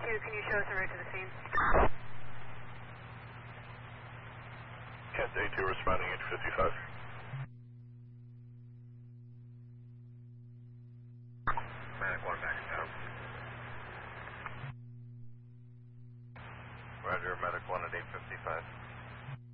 can you show us a route to the scene? Kent A2 responding 855. Medic 1 back down. Roger, Medic 1 at 855.